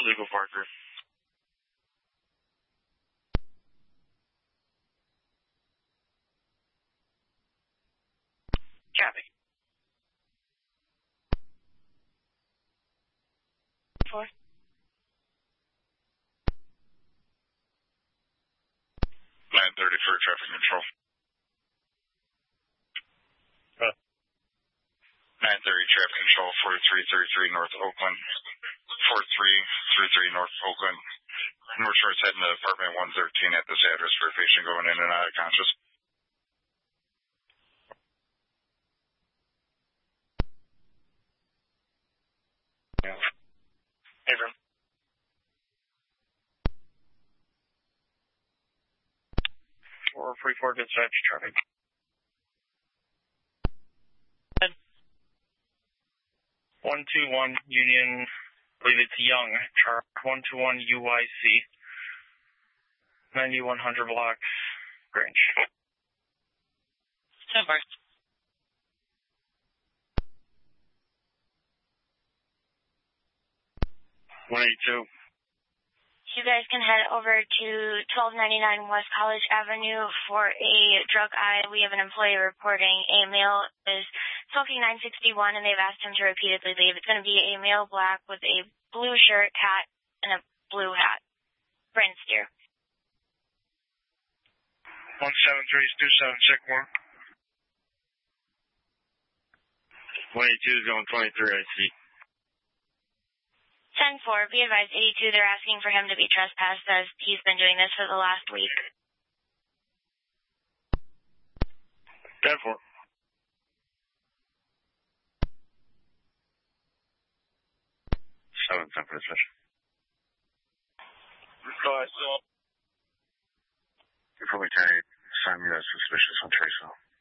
illegal Parker. Traffic. 4. 930 for traffic control. 930 traffic control, 4333 North Oakland. 4333 North Oakland. North Shore's heading to apartment 113 at this address for a patient going in and out of conscious. Abram. 434 dispatch traffic. 121 Union, I believe it's Young, chart 121 UYC, 9100 block, Grange. 10 bar. 182. You guys can head over to 1299 West College Avenue for a drug eye. We have an employee reporting a male is smoking 961, and they've asked him to repeatedly leave. It's going to be a male black with a blue shirt, hat, and a blue hat. Brent Steer. 173 Sycamore. 182 is going 23, I see. 10-4, be advised, 82, they're asking for him to be trespassed as he's been doing this for the last week. 10-4. 7-10 for the session. Go ahead, so. You're probably 10-8. Simon, that's suspicious on Trace.